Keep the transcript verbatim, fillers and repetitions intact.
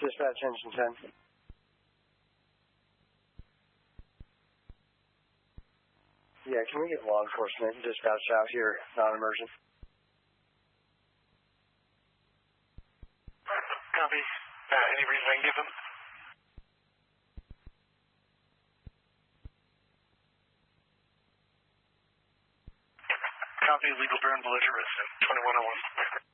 Dispatch engine ten. Yeah, can we get law enforcement dispatch out here, non-emergent? Copy. Uh, any reason I can give them? Copy, legal burn, belligerent resident, twenty-one oh one.